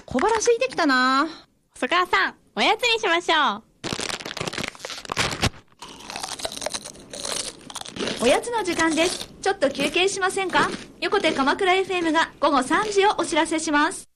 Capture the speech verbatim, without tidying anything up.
小腹空いてきたな。 細川さん、おやつにしましょう。 おやつの時間です。ちょっと休憩しませんか？横手鎌倉 エフエム が午後さんじをお知らせします。